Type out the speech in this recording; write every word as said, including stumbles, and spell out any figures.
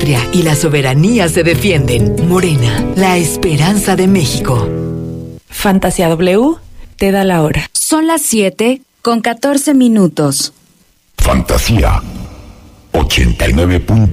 patria y la soberanía se defienden. Morena, la esperanza de México. Fantasía W te da la hora. Son las siete con catorce minutos. Fantasía ochenta y nueve punto